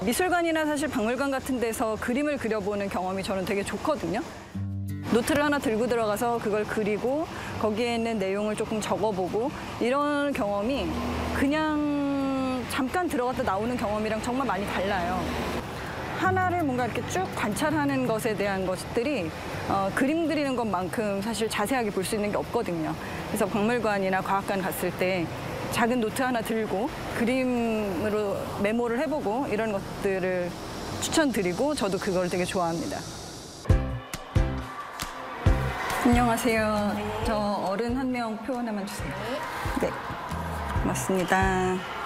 미술관이나 사실 박물관 같은 데서 그림을 그려보는 경험이 저는 되게 좋거든요. 노트를 하나 들고 들어가서 그걸 그리고 거기에 있는 내용을 조금 적어보고 이런 경험이 그냥 잠깐 들어갔다 나오는 경험이랑 정말 많이 달라요. 하나를 뭔가 이렇게 쭉 관찰하는 것에 대한 것들이 그림 그리는 것만큼 사실 자세하게 볼 수 있는 게 없거든요. 그래서 박물관이나 과학관 갔을 때 작은 노트 하나 들고 그림으로 메모를 해보고 이런 것들을 추천드리고 저도 그걸 되게 좋아합니다. 안녕하세요. 저 어른 한 명 표 하나만 주세요. 네, 고맙습니다.